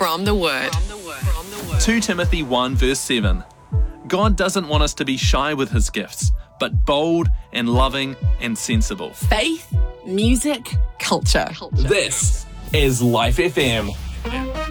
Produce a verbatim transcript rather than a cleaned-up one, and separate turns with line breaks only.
from the Word.
Second Timothy one verse seven. God doesn't want us to be shy with his gifts, but bold and loving and sensible.
Faith, music, culture.
This is Life F M.